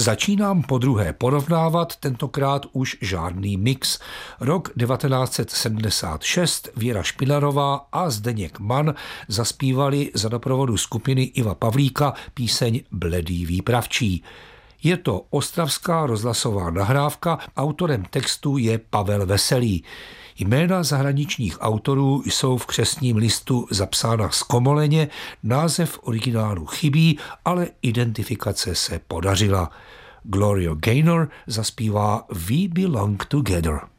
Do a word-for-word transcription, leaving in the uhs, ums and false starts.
Začínám podruhé porovnávat, tentokrát už žádný mix. Rok devatenáct set sedmdesát šest Věra Špinarová a Zdeněk Mann zaspívali za doprovodu skupiny Iva Pavlíka píseň Bledý výpravčí. Je to ostravská rozhlasová nahrávka, autorem textu je Pavel Veselý. Jména zahraničních autorů jsou v křestním listu zapsána zkomoleně, název originálu chybí, ale identifikace se podařila. Gloria Gaynor zaspívá We Belong Together.